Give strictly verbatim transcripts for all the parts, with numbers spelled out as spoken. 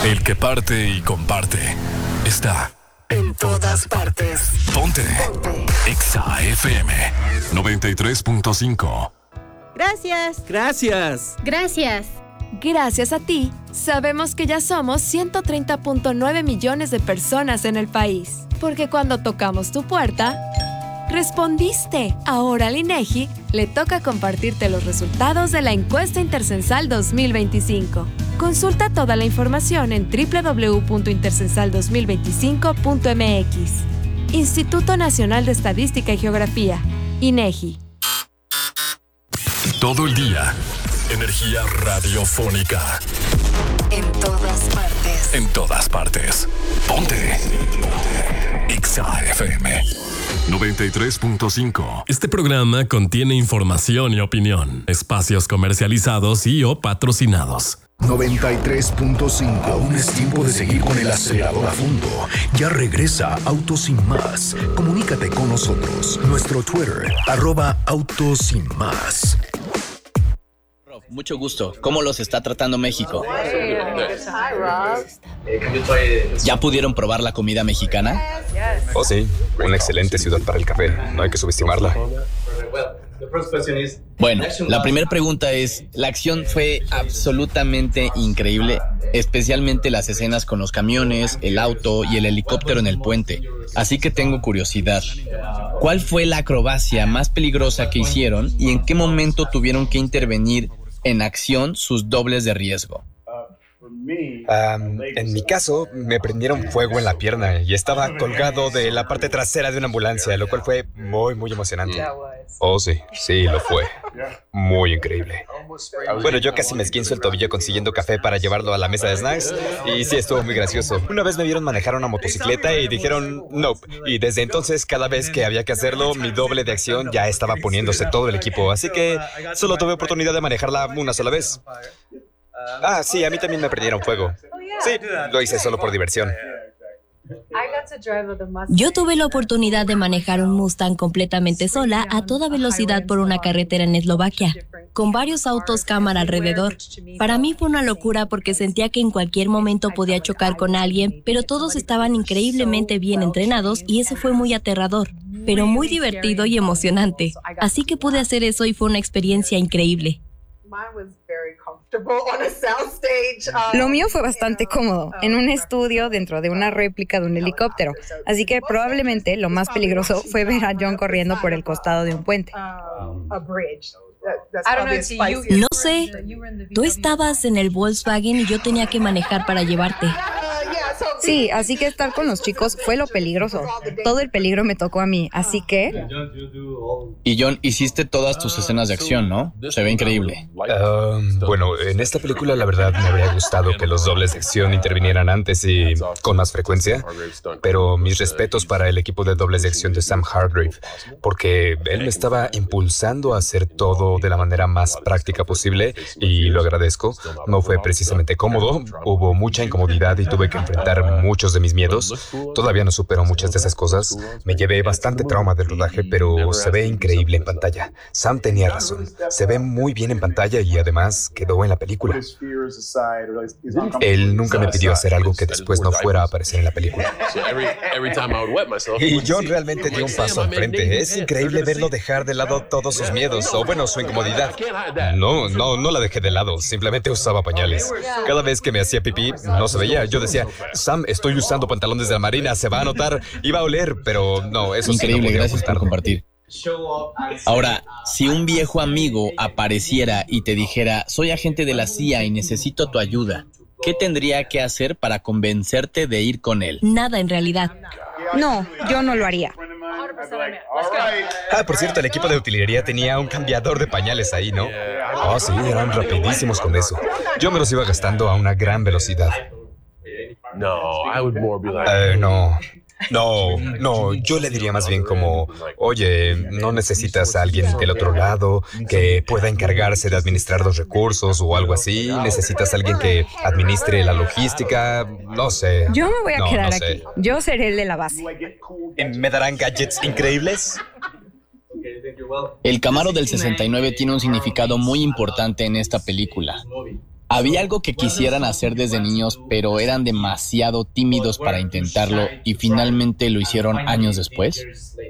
El que parte y comparte está en todas partes. Ponte. Ponte. Exa F M noventa y tres punto cinco. Gracias. Gracias. Gracias. Gracias a ti, sabemos que ya somos ciento treinta punto nueve millones de personas en el país. Porque cuando tocamos tu puerta, respondiste. Ahora al INEGI le toca compartirte los resultados de la encuesta intercensal dos mil veinticinco. Consulta toda la información en doble u doble u doble u punto intercensal dos mil veinticinco punto m x. Instituto Nacional de Estadística y Geografía, INEGI. Todo el día, energía radiofónica. En todas partes. En todas partes. Ponte. Ponte. Exa F M noventa y tres punto cinco. Este programa contiene información y opinión, espacios comercializados y o patrocinados. noventa y tres punto cinco. Aún es tiempo de seguir con el acelerador a fondo. Ya regresa Autos Sin Más. Comunícate con nosotros. Nuestro Twitter, arroba Autos Sin Más. Mucho gusto. ¿Cómo los está tratando México? ¿Ya pudieron probar la comida mexicana? Oh, sí. Una excelente ciudad para el café. No hay que subestimarla. Bueno, la primera pregunta es, la acción fue absolutamente increíble, especialmente las escenas con los camiones, el auto y el helicóptero en el puente. Así que tengo curiosidad. ¿Cuál fue la acrobacia más peligrosa que hicieron y en qué momento tuvieron que intervenir en acción sus dobles de riesgo? Um, en mi caso, me prendieron fuego en la pierna y estaba colgado de la parte trasera de una ambulancia, lo cual fue muy, muy emocionante. Oh, sí, sí, lo fue. Muy increíble. Bueno, yo casi me esguinzo el tobillo consiguiendo café para llevarlo a la mesa de snacks y sí, estuvo muy gracioso. Una vez me vieron manejar una motocicleta y dijeron no. Y desde entonces, cada vez que había que hacerlo, mi doble de acción ya estaba poniéndose todo el equipo, así que solo tuve oportunidad de manejarla una sola vez. Ah, sí, a mí también me prendieron fuego. Sí, lo hice solo por diversión. Yo tuve la oportunidad de manejar un Mustang completamente sola a toda velocidad por una carretera en Eslovaquia, con varios autos cámara alrededor. Para mí fue una locura porque sentía que en cualquier momento podía chocar con alguien, pero todos estaban increíblemente bien entrenados y eso fue muy aterrador, pero muy divertido y emocionante. Así que pude hacer eso y fue una experiencia increíble. Lo mío fue bastante cómodo, en un estudio dentro de una réplica de un helicóptero, así que probablemente lo más peligroso fue ver a John corriendo por el costado de un puente. No sé, tú estabas en el Volkswagen y yo tenía que manejar para llevarte. Sí, así que estar con los chicos fue lo peligroso. Todo el peligro me tocó a mí, así que... Y John, hiciste todas tus escenas de acción, ¿no? Se ve increíble. Um, bueno, en esta película la verdad me habría gustado que los dobles de acción intervinieran antes y con más frecuencia, pero mis respetos para el equipo de dobles de acción de Sam Hargrave, porque él me estaba impulsando a hacer todo de la manera más práctica posible y lo agradezco. No fue precisamente cómodo, hubo mucha incomodidad y tuve que enfrentar muchos de mis miedos. Todavía no supero muchas de esas cosas. Me llevé bastante trauma del rodaje, pero se ve increíble en pantalla. Sam tenía razón. Se ve muy bien en pantalla y además quedó en la película. Él nunca me pidió hacer algo que después no fuera a aparecer en la película. Y John realmente dio un paso al frente. Es increíble verlo dejar de lado todos sus miedos, o bueno, su incomodidad. No, no, no la dejé de lado. Simplemente usaba pañales. Cada vez que me hacía pipí, no se veía. Yo decía, Sam, estoy usando pantalones de la marina, se va a notar, iba a oler, pero no, eso increíble, sí no gracias por compartir. Ahora, si un viejo amigo apareciera y te dijera, soy agente de la C I A y necesito tu ayuda, ¿qué tendría que hacer para convencerte de ir con él? Nada, en realidad. No, yo no lo haría. Ah, por cierto, el equipo de utilería tenía un cambiador de pañales ahí, ¿no? Oh, sí, eran rapidísimos con eso. Yo me los iba gastando a una gran velocidad. No, I would more be like, uh, no, no, no, yo le diría más bien como, oye, no necesitas a alguien del otro lado que pueda encargarse de administrar los recursos o algo así, necesitas a alguien que administre la logística, no sé. Yo me voy a no, quedar no aquí, yo seré el de la base. ¿Me darán gadgets increíbles? El Camaro del sesenta y nueve tiene un significado muy importante en esta película. ¿Había algo que quisieran hacer desde niños, pero eran demasiado tímidos para intentarlo y finalmente lo hicieron años después?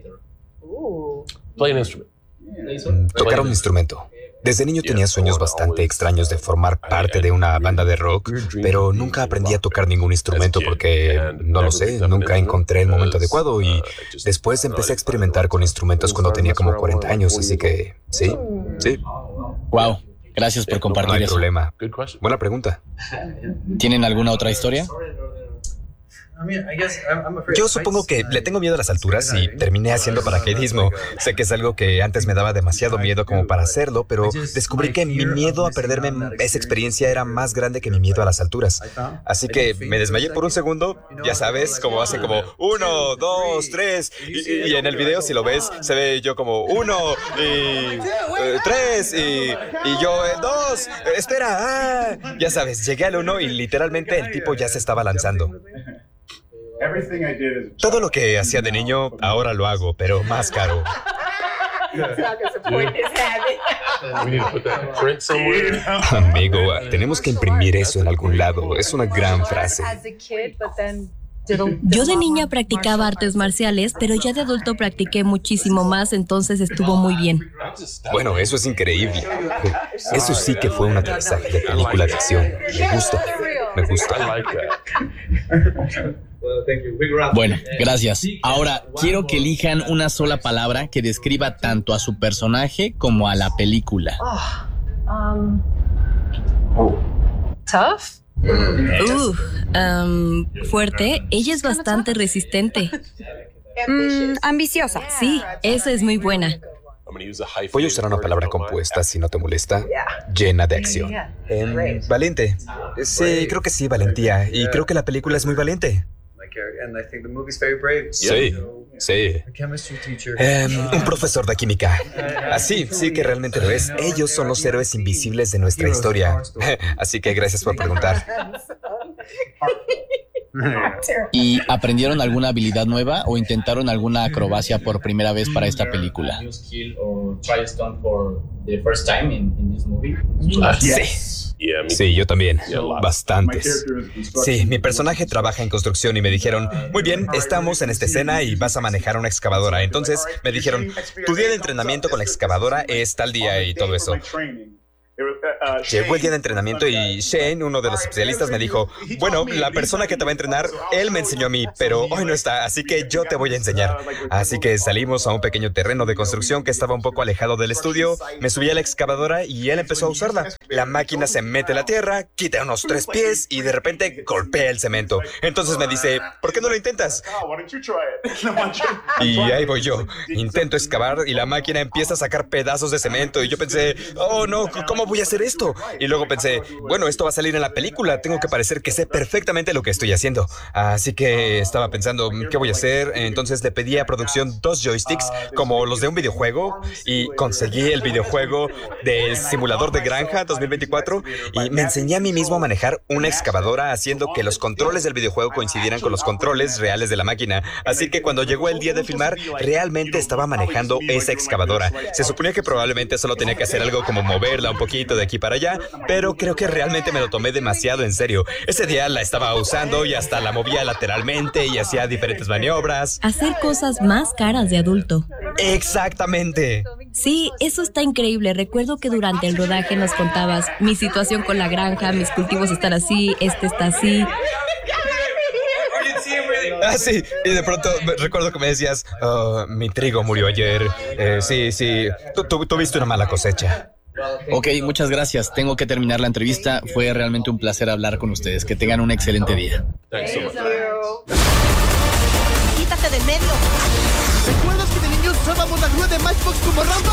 Play an instrument. Tocar un instrumento. Desde niño tenía sueños bastante extraños de formar parte de una banda de rock, pero nunca aprendí a tocar ningún instrumento porque, no lo sé, nunca encontré el momento adecuado y después empecé a experimentar con instrumentos cuando tenía como cuarenta años, así que sí, sí. Wow, gracias por compartir No hay eso. problema. Buena pregunta. ¿Tienen alguna otra historia? Yo supongo que le tengo miedo a las alturas y terminé haciendo paracaidismo. Sé que es algo que antes me daba demasiado miedo como para hacerlo, pero descubrí que mi miedo a perderme esa experiencia era más grande que mi miedo a las alturas. Así que me desmayé por un segundo, ya sabes, como hace como uno, dos, tres, y, y en el video si lo ves se ve yo como uno y eh, tres y, y yo el dos, espera, ah. Ya sabes, llegué al uno y literalmente el tipo ya se estaba lanzando. Todo lo que hacía de niño, ahora lo hago, pero más caro. Amigo, tenemos que imprimir eso en algún lado. Es una gran frase. Yo de niña practicaba artes marciales, pero ya de adulto practiqué muchísimo más, entonces estuvo muy bien. Bueno, eso es increíble. Eso sí que fue un aterrizaje de película de acción. Me gusta. Me gusta. Bueno, gracias. Ahora, quiero que elijan una sola palabra que describa tanto a su personaje como a la película. Um, tough. Uh, um, fuerte. Ella es bastante resistente. Mm, ambiciosa. Sí, esa es muy buena. Voy a usar una palabra compuesta, si no te molesta. Llena de acción. Eh, valiente. Sí, creo que sí, valentía. Y creo que la película es muy valiente. Sí, sí. Eh, un profesor de química. Así, sí que realmente lo es. Ellos son los héroes invisibles de nuestra historia. Así que gracias por preguntar. ¿Y aprendieron alguna habilidad nueva o intentaron alguna acrobacia por primera vez para esta película? Ah, sí. Sí, yo también. Bastantes. Sí, mi personaje trabaja en construcción y me dijeron, muy bien, estamos en esta escena y vas a manejar una excavadora. Entonces me dijeron, tu día de entrenamiento con la excavadora es tal día y todo eso. Llegó el día de entrenamiento y Shane, uno de los especialistas, me dijo, bueno, la persona que te va a entrenar, él me enseñó a mí, pero hoy no está, así que yo te voy a enseñar. Así que salimos a un pequeño terreno de construcción que estaba un poco alejado del estudio, me subí a la excavadora y él empezó a usarla. La máquina se mete en la tierra, quita unos tres pies y de repente golpea el cemento. Entonces me dice, ¿por qué no lo intentas? Y ahí voy yo, intento excavar y la máquina empieza a sacar pedazos de cemento y yo pensé, oh no, ¿cómo voy a hacer esto? Y luego pensé, bueno, esto va a salir en la película, tengo que parecer que sé perfectamente lo que estoy haciendo. Así que estaba pensando, ¿qué voy a hacer? Entonces le pedí a producción dos joysticks como los de un videojuego y conseguí el videojuego del simulador de granja dos mil veinticuatro y me enseñé a mí mismo a manejar una excavadora haciendo que los controles del videojuego coincidieran con los controles reales de la máquina. Así que cuando llegó el día de filmar, realmente estaba manejando esa excavadora. Se suponía que probablemente solo tenía que hacer algo como moverla un poquito de aquí para allá, pero creo que realmente me lo tomé demasiado en serio. Ese día la estaba usando y hasta la movía lateralmente y hacía diferentes maniobras. Hacer cosas más caras de adulto. Exactamente. Sí, eso está increíble. Recuerdo que durante el rodaje nos contabas mi situación con la granja, mis cultivos están así, este está así. Ah, sí, y de pronto recuerdo que me decías, oh, mi trigo murió ayer. Eh, sí, sí, tú, tú, tuviste una mala cosecha. Ok, muchas gracias. Tengo que terminar la entrevista. Fue realmente un placer hablar con ustedes. Que tengan un excelente día. ¡Quítate del medio! ¿Recuerdas que de niños usábamos la grúa de Matchbox como rampa?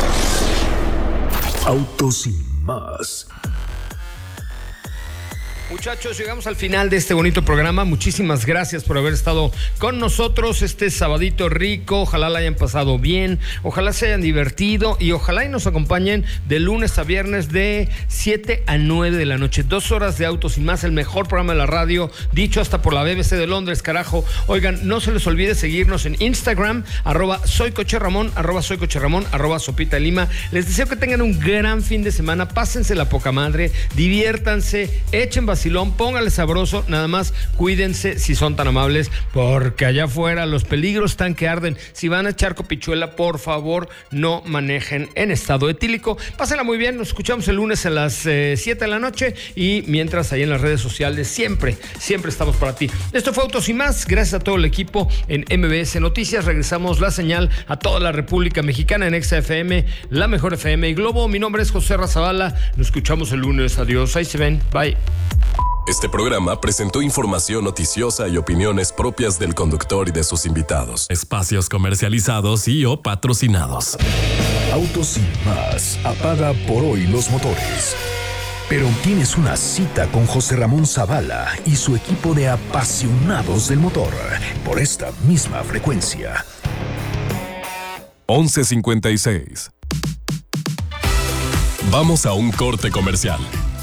Autos sin más. Muchachos, llegamos al final de este bonito programa. Muchísimas gracias por haber estado con nosotros este sabadito rico. Ojalá la hayan pasado bien, ojalá se hayan divertido y ojalá y nos acompañen de lunes a viernes de siete a nueve de la noche. Dos horas de Autos y Más, el mejor programa de la radio, dicho hasta por la B B C de Londres, carajo. Oigan, no se les olvide seguirnos en Instagram, arroba soy Coche Ramón, arroba soy Coche Ramón, arroba Sopita Lima. Les deseo que tengan un gran fin de semana. Pásense la poca madre, diviértanse, echen vacilón, póngale sabroso, nada más cuídense si son tan amables, porque allá afuera los peligros están que arden. Si van a echar copichuela, por favor, no manejen en estado etílico. Pásenla muy bien, nos escuchamos el lunes a las eh, siete de la noche y mientras ahí en las redes sociales siempre, siempre estamos para ti. Esto fue Autos y Más, gracias a todo el equipo en M B S Noticias. Regresamos la señal a toda la República Mexicana en Exa F M, la mejor F M y Globo. Mi nombre es José Razabala, nos escuchamos el lunes, adiós, ahí se ven, bye. Este programa presentó información noticiosa y opiniones propias del conductor y de sus invitados. Espacios comercializados y o patrocinados. Autos y Más apaga por hoy los motores. Pero tienes una cita con José Ramón Zavala y su equipo de apasionados del motor por esta misma frecuencia. once cincuenta y seis. Vamos a un corte comercial.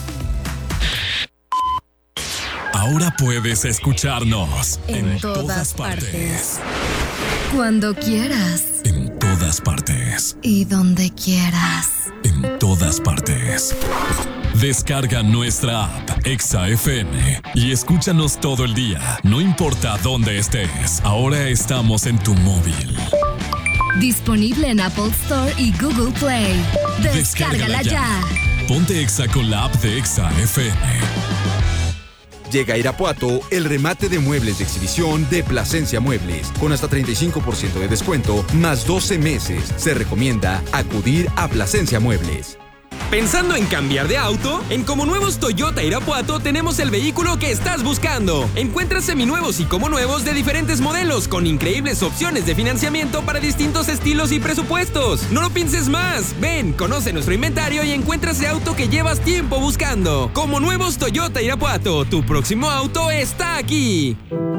Ahora puedes escucharnos en, en todas, todas partes. partes. Cuando quieras. En todas partes. Y donde quieras. En todas partes. Descarga nuestra app Exa F M y escúchanos todo el día, no importa dónde estés. Ahora estamos en tu móvil. Disponible en Apple Store y Google Play. Descárgala, Descárgala ya. ya. Ponte Exa con la app de Exa F M. Llega a Irapuato el remate de muebles de exhibición de Plasencia Muebles, con hasta treinta y cinco por ciento de descuento, más doce meses. Se recomienda acudir a Plasencia Muebles. ¿Pensando en cambiar de auto? En Como Nuevos Toyota Irapuato tenemos el vehículo que estás buscando. Encuentra seminuevos y como nuevos de diferentes modelos con increíbles opciones de financiamiento para distintos estilos y presupuestos. No lo pienses más. Ven, conoce nuestro inventario y encuentra ese auto que llevas tiempo buscando. Como Nuevos Toyota Irapuato, tu próximo auto está aquí.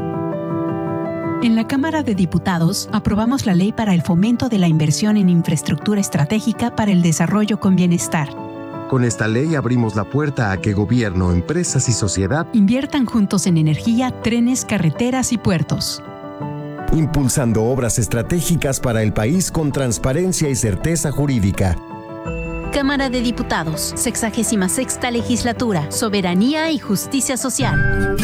En la Cámara de Diputados aprobamos la ley para el fomento de la inversión en infraestructura estratégica para el desarrollo con bienestar. Con esta ley abrimos la puerta a que gobierno, empresas y sociedad inviertan juntos en energía, trenes, carreteras y puertos. Impulsando obras estratégicas para el país con transparencia y certeza jurídica. Cámara de Diputados, sexagésima sexta legislatura, soberanía y justicia social.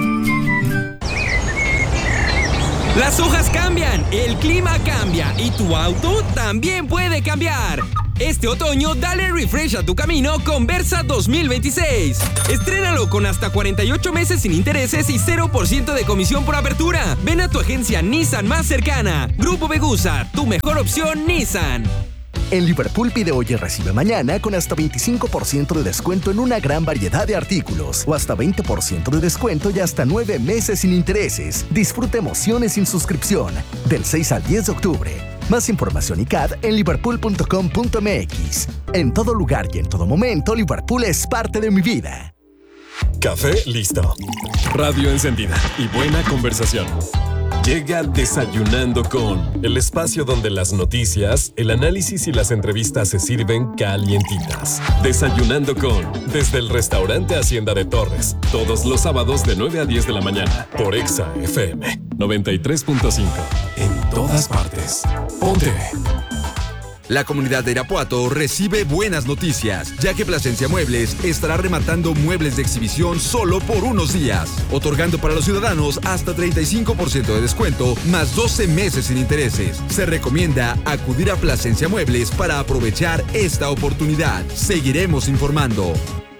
Las hojas cambian, el clima cambia y tu auto también puede cambiar. Este otoño dale refresh a tu camino con Versa dos mil veintiséis. Estrénalo con hasta cuarenta y ocho meses sin intereses y cero por ciento de comisión por apertura. Ven a tu agencia Nissan más cercana. Grupo Vegusa, tu mejor opción Nissan. En Liverpool pide hoy y recibe mañana con hasta veinticinco por ciento de descuento en una gran variedad de artículos o hasta veinte por ciento de descuento y hasta nueve meses sin intereses. Disfruta emociones sin suscripción del seis al diez de octubre. Más información y C A D en liverpool punto com punto m x. En todo lugar y en todo momento, Liverpool es parte de mi vida. Café listo. Radio encendida y buena conversación. Llega Desayunando con, el espacio donde las noticias, el análisis y las entrevistas se sirven calientitas. Desayunando con, desde el restaurante Hacienda de Torres, todos los sábados de nueve a diez de la mañana, por Exa F M noventa y tres punto cinco. En todas partes. Ponte. La comunidad de Irapuato recibe buenas noticias, ya que Plasencia Muebles estará rematando muebles de exhibición solo por unos días, otorgando para los ciudadanos hasta treinta y cinco por ciento de descuento, más doce meses sin intereses. Se recomienda acudir a Plasencia Muebles para aprovechar esta oportunidad. Seguiremos informando.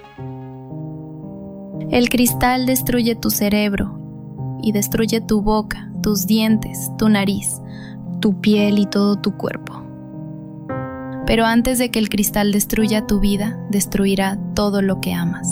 El cristal destruye tu cerebro y destruye tu boca, tus dientes, tu nariz, tu piel y todo tu cuerpo. Pero antes de que el cristal destruya tu vida, destruirá todo lo que amas.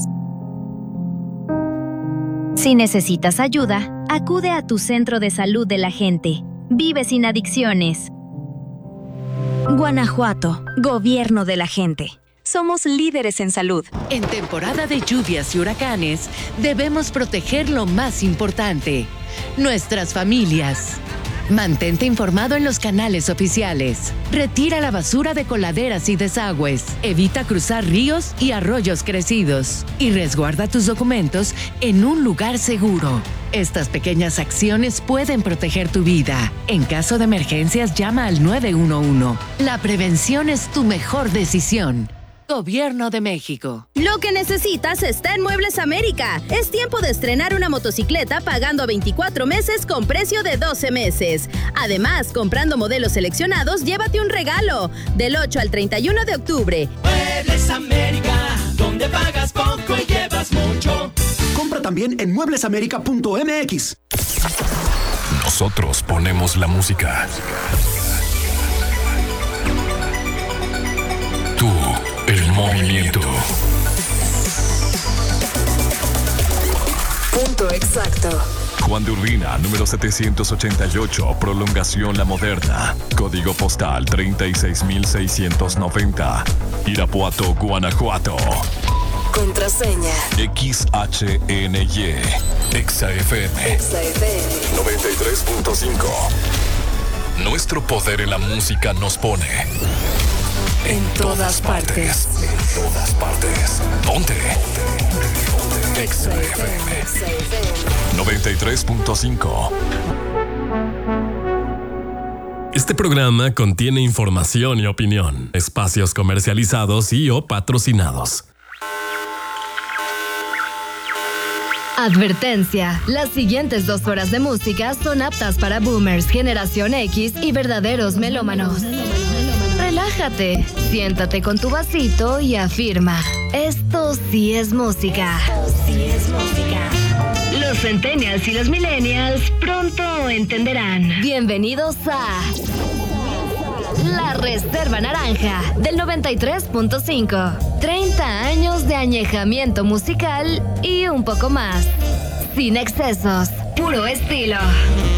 Si necesitas ayuda, acude a tu centro de salud de la gente. Vive sin adicciones. Guanajuato, Gobierno de la gente. somos líderes en salud. En temporada de lluvias y huracanes, debemos proteger lo más importante, nuestras familias. Mantente informado en los canales oficiales. Retira la basura de coladeras y desagües. Evita cruzar ríos y arroyos crecidos. Y resguarda tus documentos en un lugar seguro. Estas pequeñas acciones pueden proteger tu vida. En caso de emergencias, llama al nueve uno uno. La prevención es tu mejor decisión. Gobierno de México. Lo que necesitas está en Muebles América. Es tiempo de estrenar una motocicleta pagando a veinticuatro meses con precio de doce meses. Además, comprando modelos seleccionados, llévate un regalo. Del ocho al treinta y uno de octubre. Muebles América, donde pagas poco y llevas mucho. Compra también en muebles américa punto m x. Nosotros ponemos la música. Tú, el movimiento. Punto exacto. Juan de Urbina, número setecientos ochenta y ocho, Prolongación La Moderna. Código postal treinta y seis mil seiscientos noventa. Irapuato, Guanajuato. Contraseña. X H N Y. Exa F M. Exa F M. noventa y tres punto cinco. Nuestro poder en la música nos pone en, en todas, todas partes. partes. En todas partes. Ponte. Exa F M. noventa y tres punto cinco. Este programa contiene información y opinión, espacios comercializados y o patrocinados. Advertencia. Las siguientes dos horas de música son aptas para boomers, generación X y verdaderos melómanos. Relájate, siéntate con tu vasito y afirma: esto sí es música. Esto sí es música. Los centennials y los millennials pronto entenderán. Bienvenidos a La Reserva Naranja del noventa y tres punto cinco. treinta años de añejamiento musical y un poco más. Sin excesos, puro estilo.